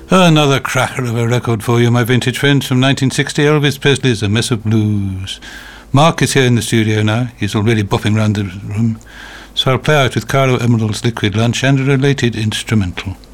Another cracker of a record for you, my vintage friends, from 1960, Elvis Presley's A Mess of Blues. Mark is here in the studio now. He's already bopping round the room. So I'll play out with Caro Emerald's Liquid Lunch and a related instrumental.